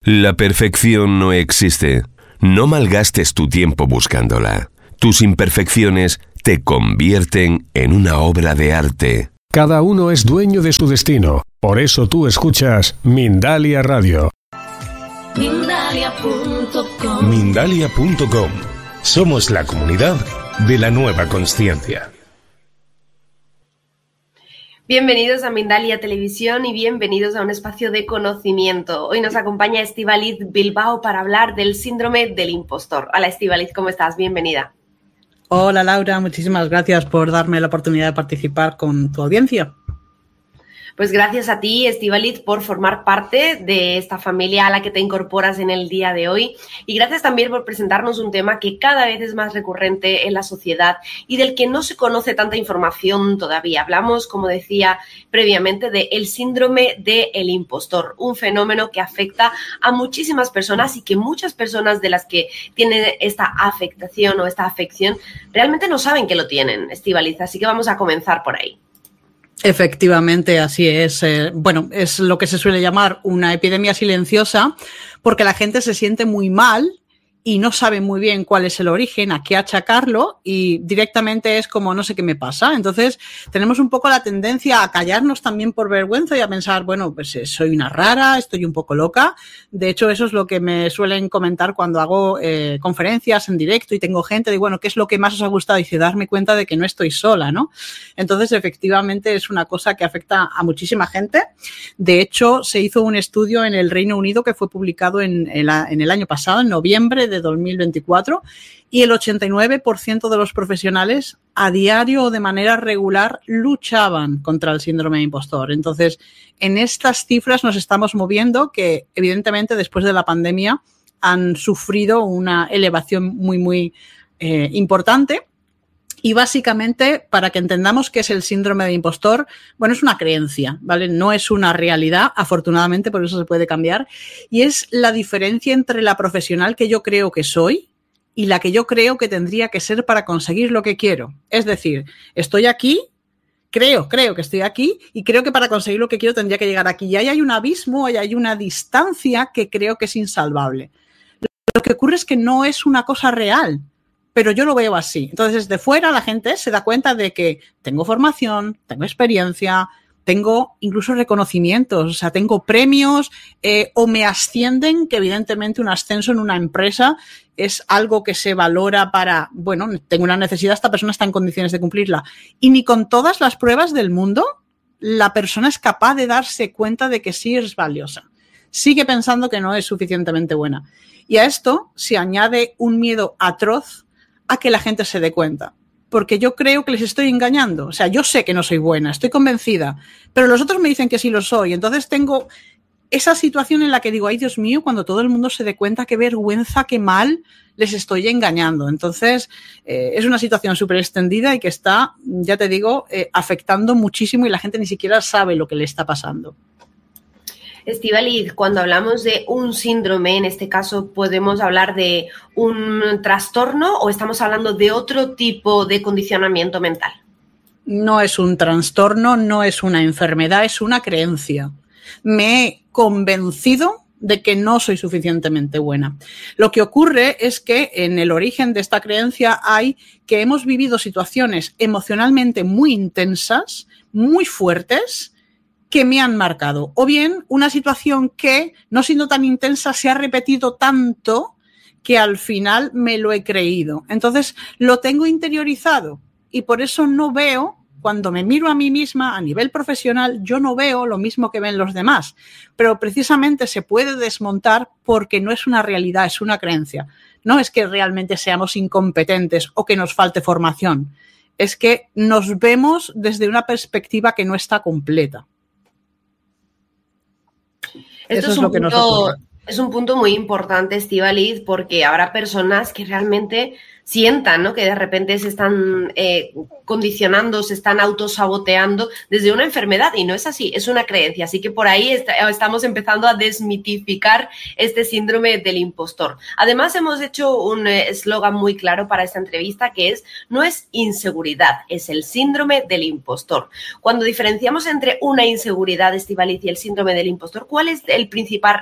La perfección no existe. No malgastes tu tiempo buscándola. Tus imperfecciones te convierten en una obra de arte. Cada uno es dueño de su destino. Por eso tú escuchas Mindalia Radio. Mindalia.com. Mindalia.com. Somos la comunidad de la nueva consciencia. Bienvenidos a Mindalia Televisión y bienvenidos a un espacio de conocimiento. Hoy nos acompaña Estíbaliz Bilbao para hablar del síndrome del impostor. Hola Estíbaliz, ¿cómo estás? Bienvenida. Hola Laura, muchísimas gracias por darme la oportunidad de participar con tu audiencia. Pues gracias a ti, Estíbaliz, por formar parte de esta familia a la que te incorporas en el día de hoy. Y gracias también por presentarnos un tema que cada vez es más recurrente en la sociedad y del que no se conoce tanta información todavía. Hablamos, como decía previamente, del síndrome del impostor, un fenómeno que afecta a muchísimas personas y que muchas personas de las que tienen esta afectación o esta afección realmente no saben que lo tienen, Estíbaliz. Así que vamos a comenzar por ahí. Efectivamente, así es. Bueno, es lo que se suele llamar una epidemia silenciosa, porque la gente se siente muy mal y no sabe muy bien cuál es el origen, a qué achacarlo, y directamente es como no sé qué me pasa. Entonces, tenemos un poco la tendencia a callarnos también por vergüenza y a pensar, bueno, pues soy una rara, estoy un poco loca. De hecho, eso es lo que me suelen comentar cuando hago conferencias en directo y tengo gente de, bueno, ¿qué es lo que más os ha gustado? Y dice, darme cuenta de que no estoy sola, ¿no? Entonces, efectivamente, es una cosa que afecta a muchísima gente. De hecho, se hizo un estudio en el Reino Unido que fue publicado en el año pasado, en noviembre de 2024, y el 89% de los profesionales a diario o de manera regular luchaban contra el síndrome de impostor. Entonces, en estas cifras nos estamos moviendo que, evidentemente, después de la pandemia han sufrido una elevación muy importante. Y básicamente, para que entendamos qué es el síndrome de impostor, bueno, es una creencia, ¿vale? No es una realidad, afortunadamente, por eso se puede cambiar. Y es la diferencia entre la profesional que yo creo que soy y la que yo creo que tendría que ser para conseguir lo que quiero. Es decir, estoy aquí, creo que estoy aquí y creo que para conseguir lo que quiero tendría que llegar aquí. Y ahí hay un abismo, ahí hay una distancia que creo que es insalvable. Lo que ocurre es que no es una cosa real, pero yo lo veo así. Entonces, desde fuera la gente se da cuenta de que tengo formación, tengo experiencia, tengo incluso reconocimientos, o sea, tengo premios o me ascienden, que evidentemente un ascenso en una empresa es algo que se valora para, bueno, tengo una necesidad, esta persona está en condiciones de cumplirla. Y ni con todas las pruebas del mundo la persona es capaz de darse cuenta de que sí es valiosa. Sigue pensando que no es suficientemente buena. Y a esto se añade un miedo atroz a que la gente se dé cuenta, porque yo creo que les estoy engañando. O sea, yo sé que no soy buena, estoy convencida, pero los otros me dicen que sí lo soy. Entonces tengo esa situación en la que digo, ay Dios mío, cuando todo el mundo se dé cuenta, qué vergüenza, qué mal les estoy engañando. Entonces es una situación súper extendida y que está, ya te digo, afectando muchísimo y la gente ni siquiera sabe lo que le está pasando. Estíbaliz, cuando hablamos de un síndrome, en este caso, ¿podemos hablar de un trastorno o estamos hablando de otro tipo de condicionamiento mental? No es un trastorno, no es una enfermedad, es una creencia. Me he convencido de que no soy suficientemente buena. Lo que ocurre es que en el origen de esta creencia hay que hemos vivido situaciones emocionalmente muy intensas, muy fuertes, que me han marcado. O bien una situación que, no siendo tan intensa, se ha repetido tanto que al final me lo he creído. Entonces lo tengo interiorizado y por eso no veo, cuando me miro a mí misma a nivel profesional, yo no veo lo mismo que ven los demás. Pero precisamente se puede desmontar porque no es una realidad, es una creencia. No es que realmente seamos incompetentes o que nos falte formación. Es que nos vemos desde una perspectiva que no está completa. Esto es lo que nos ocurre. Es un punto muy importante, Estíbaliz, porque habrá personas que realmente sientan, ¿no?, que de repente se están condicionando, se están autosaboteando desde una enfermedad, y no es así, es una creencia. Así que por ahí estamos empezando a desmitificar este síndrome del impostor. Además, hemos hecho un eslogan muy claro para esta entrevista, que es: no es inseguridad, es el síndrome del impostor. Cuando diferenciamos entre una inseguridad, Estíbaliz, y el síndrome del impostor, ¿cuál es el principal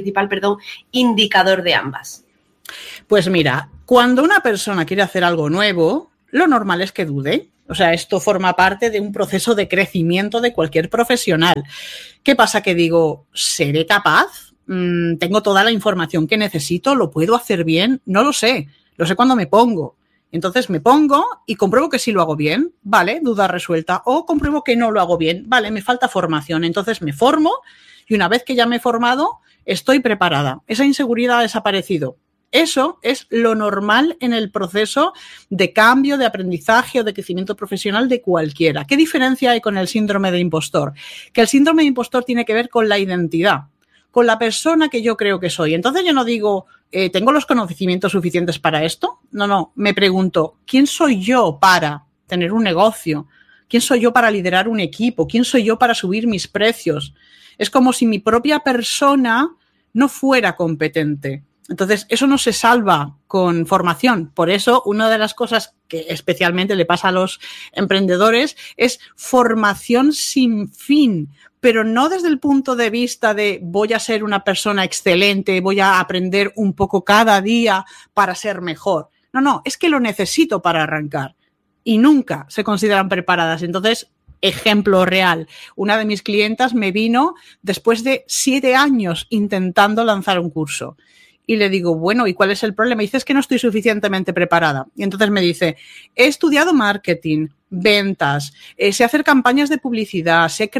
indicador de ambas? Pues mira, cuando una persona quiere hacer algo nuevo, lo normal es que dude. O sea, esto forma parte de un proceso de crecimiento de cualquier profesional. ¿Qué pasa? Que digo, ¿seré capaz? ¿Tengo toda la información que necesito? ¿Lo puedo hacer bien? No lo sé cuando me pongo. Entonces me pongo y compruebo que sí lo hago bien, vale, duda resuelta. O compruebo que no lo hago bien, vale, me falta formación. Entonces me formo y una vez que ya me he formado, estoy preparada. Esa inseguridad ha desaparecido. Eso es lo normal en el proceso de cambio, de aprendizaje o de crecimiento profesional de cualquiera. ¿Qué diferencia hay con el síndrome de impostor? Que el síndrome de impostor tiene que ver con la identidad, con la persona que yo creo que soy. Entonces yo no digo, ¿tengo los conocimientos suficientes para esto? No, me pregunto, ¿quién soy yo para tener un negocio? ¿Quién soy yo para liderar un equipo? ¿Quién soy yo para subir mis precios? Es como si mi propia persona no fuera competente. Entonces, eso no se salva con formación. Por eso, una de las cosas que especialmente le pasa a los emprendedores es formación sin fin, pero no desde el punto de vista de voy a ser una persona excelente, voy a aprender un poco cada día para ser mejor. No, es que lo necesito para arrancar y nunca se consideran preparadas. Entonces, ejemplo real, una de mis clientas me vino después de 7 años intentando lanzar un curso. Y le digo, bueno, ¿y cuál es el problema? Y dice, es que no estoy suficientemente preparada. Y entonces me dice, he estudiado marketing, ventas, sé hacer campañas de publicidad, sé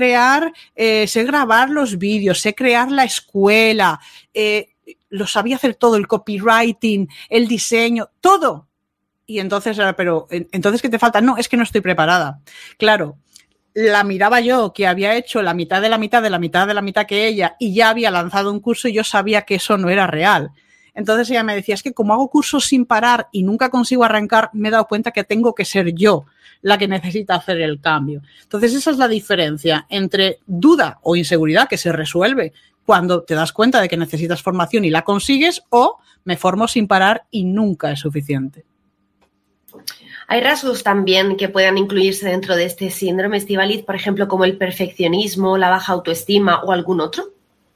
grabar los vídeos, sé crear la escuela, lo sabía hacer todo, el copywriting, el diseño, todo. Y entonces, pero, ¿entonces qué te falta? No, es que no estoy preparada. Claro. La miraba yo, que había hecho la mitad de la mitad que ella, y ya había lanzado un curso y yo sabía que eso no era real. Entonces ella me decía, es que como hago cursos sin parar y nunca consigo arrancar, me he dado cuenta que tengo que ser yo la que necesita hacer el cambio. Entonces esa es la diferencia entre duda o inseguridad, que se resuelve cuando te das cuenta de que necesitas formación y la consigues, o me formo sin parar y nunca es suficiente. ¿Hay rasgos también que puedan incluirse dentro de este síndrome, Estíbaliz, por ejemplo, como el perfeccionismo, la baja autoestima o algún otro?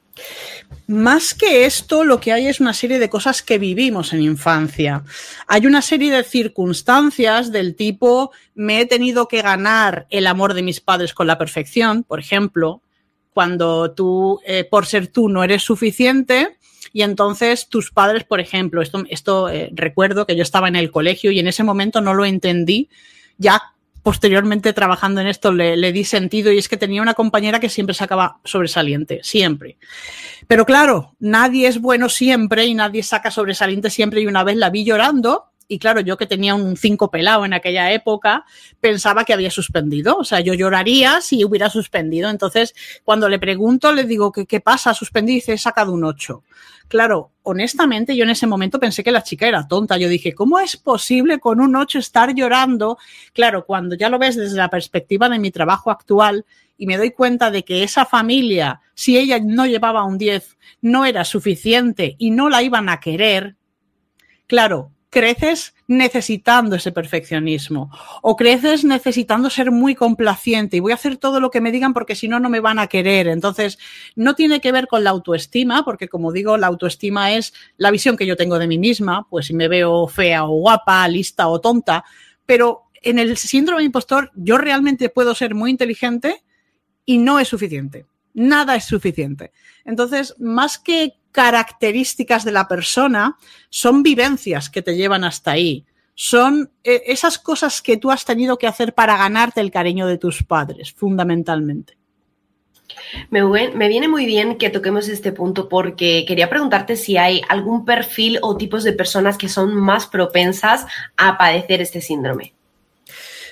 Más que esto, lo que hay es una serie de cosas que vivimos en infancia. Hay una serie de circunstancias del tipo, me he tenido que ganar el amor de mis padres con la perfección, por ejemplo, cuando tú, por ser tú, no eres suficiente. Y entonces tus padres, por ejemplo, esto recuerdo que yo estaba en el colegio y en ese momento no lo entendí. Ya posteriormente trabajando en esto le di sentido, y es que tenía una compañera que siempre sacaba sobresaliente, siempre. Pero claro, nadie es bueno siempre y nadie saca sobresaliente siempre, y una vez la vi llorando. Y claro, yo que tenía un 5 pelado en aquella época, pensaba que había suspendido. O sea, yo lloraría si hubiera suspendido. Entonces, cuando le pregunto, le digo, ¿qué pasa? ¿Suspendí? Y dice, he sacado un 8. Claro, honestamente, yo en ese momento pensé que la chica era tonta. Yo dije, ¿cómo es posible con un 8 estar llorando? Claro, cuando ya lo ves desde la perspectiva de mi trabajo actual y me doy cuenta de que esa familia, si ella no llevaba un 10, no era suficiente y no la iban a querer, claro, creces necesitando ese perfeccionismo, o creces necesitando ser muy complaciente y voy a hacer todo lo que me digan porque si no, no me van a querer. Entonces, no tiene que ver con la autoestima, porque como digo, la autoestima es la visión que yo tengo de mí misma, pues si me veo fea o guapa, lista o tonta, pero en el síndrome de impostor yo realmente puedo ser muy inteligente y no es suficiente. Nada es suficiente. Entonces, más que características de la persona, son vivencias que te llevan hasta ahí. Son esas cosas que tú has tenido que hacer para ganarte el cariño de tus padres, fundamentalmente. Me viene muy bien que toquemos este punto porque quería preguntarte si hay algún perfil o tipos de personas que son más propensas a padecer este síndrome.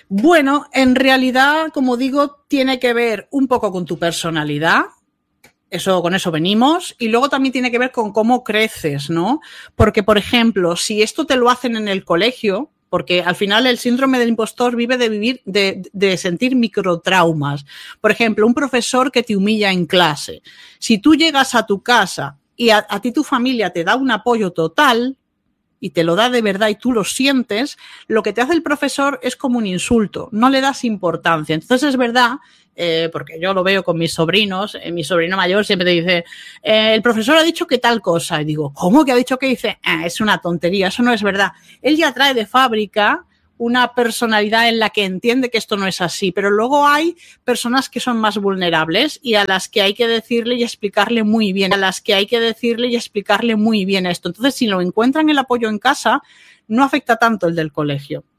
Bueno, en realidad, como digo, tiene que ver un poco con tu personalidad. con eso venimos. Y luego también tiene que ver con cómo creces, ¿no? Porque, por ejemplo, si esto te lo hacen en el colegio, porque al final el síndrome del impostor vive de sentir microtraumas. Por ejemplo, un profesor que te humilla en clase. Si tú llegas a tu casa y a ti tu familia te da un apoyo total y te lo da de verdad y tú lo sientes, lo que te hace el profesor es como un insulto, no le das importancia. Entonces es verdad, porque yo lo veo con mis sobrinos, mi sobrino mayor siempre te dice, el profesor ha dicho que tal cosa. Y digo, ¿cómo que ha dicho que dice? Es una tontería, eso no es verdad. Él ya trae de fábrica una personalidad en la que entiende que esto no es así, pero luego hay personas que son más vulnerables y a las que hay que decirle y explicarle muy bien, esto. Entonces, si lo encuentran el apoyo en casa, no afecta tanto el del colegio.